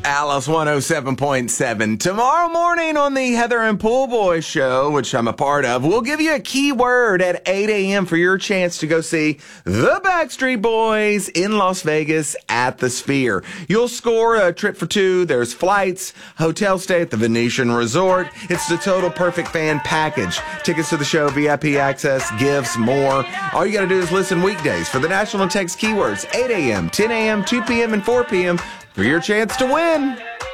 Alice 107.7. Tomorrow morning on the Heather and Pool Boy show, which I'm a part of, we'll give you a keyword at 8 a.m. for your chance to go see the Backstreet Boys in Las Vegas at the Sphere. You'll score a trip for two. There's flights, hotel stay at the Venetian Resort. It's the Total Perfect Fan package. Tickets to the show, VIP access, gifts, more. All you got to do is listen weekdays for the national text keywords, 8 a.m., 10 a.m., 2 p.m., and 4 p.m. for your chance to win.